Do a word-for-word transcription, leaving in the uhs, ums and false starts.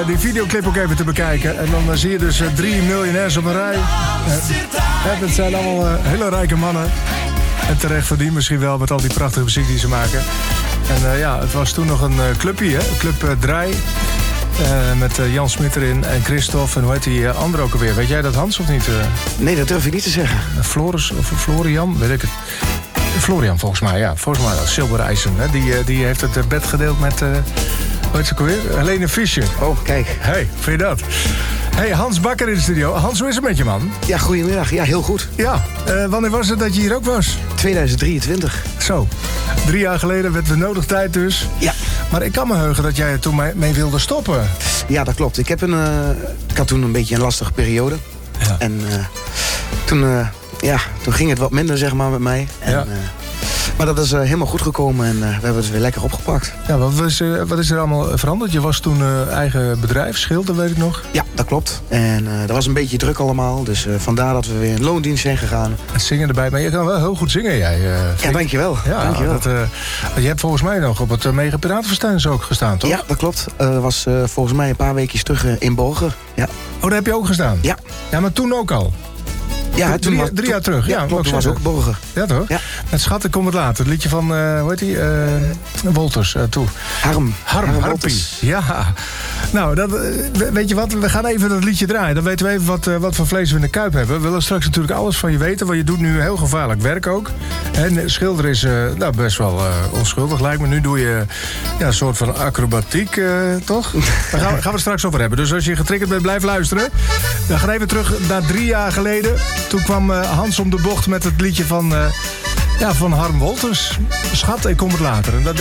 die videoclip ook even te bekijken. En dan uh, zie je dus uh, drie miljonairs op een rij. Uh, het zijn allemaal uh, hele rijke mannen. En terecht verdiend misschien wel met al die prachtige muziek die ze maken. En uh, ja, het was toen nog een uh, clubje, hè? Club uh, Draai. Uh, met uh, Jan Smit erin en Christophe en hoe heet die uh, andere ook alweer? Weet jij dat, Hans, of niet? Uh, nee, dat durf ik niet te zeggen. Uh, Floris of Florian, weet ik het. Florian, volgens mij, ja. Volgens mij, dat Silbereisen. Hè? Die, uh, die heeft het uh, bed gedeeld met, uh, hoe heet ze ook alweer? Helene Fischer. Oh, kijk. Hey, vind je dat? Hey, Hans Bakker in de studio. Hans, hoe is het met je, man? Ja, goedemiddag. Ja, heel goed. Ja, uh, wanneer was het dat je hier ook was? tweeduizend drieëntwintig. Zo, drie jaar geleden werd we nodig tijd dus. Ja. Maar ik kan me heugen dat jij er toen mee, mee wilde stoppen. Ja, dat klopt. Ik, heb een, uh, ik had toen een beetje een lastige periode. Ja. En uh, toen, uh, ja, toen ging het wat minder, zeg maar, met mij. En, ja. uh, maar dat is uh, helemaal goed gekomen en uh, we hebben het weer lekker opgepakt. Ja, wat, was, uh, wat is er allemaal veranderd? Je was toen uh, eigen bedrijf, Schilder, weet ik nog. Ja, dat klopt. En uh, dat was een beetje druk allemaal. Dus uh, vandaar dat we weer in loondienst zijn gegaan. En zingen erbij. Maar je kan wel heel goed zingen, jij. Uh, ja, dankjewel. Ja, dankjewel. Dat, uh, je hebt volgens mij nog op het uh, Mega Piratenfestijn ook gestaan, toch? Ja, dat klopt. Dat uh, was uh, volgens mij een paar weekjes terug uh, in Borgen. Ja. Oh, daar heb je ook gestaan? Ja. Ja, maar toen ook al? Ja, toen drie, was, drie jaar terug. Ja, ja klopt, toen was ook Borgen. Ja, toch? Ja. Met Schatten komt het later. Het liedje van, uh, hoe heet die? Uh, Wolters, uh, toe. Harm. Harm, Harm Harpie. Ja. Nou, dat, weet je wat? We gaan even dat liedje draaien. Dan weten we even wat, uh, wat voor vlees we in de kuip hebben. We willen straks natuurlijk alles van je weten. Want je doet nu heel gevaarlijk werk ook. En schilder is uh, nou, best wel uh, onschuldig, lijkt me. Nu doe je ja, een soort van acrobatiek, uh, toch? Daar gaan we, gaan we het straks over hebben. Dus als je getriggerd bent, blijf luisteren. Dan gaan we even terug naar drie jaar geleden. Toen kwam uh, Hans om de bocht met het liedje van, uh, ja, van Harm Wolters. Schat, ik kom het later. En dat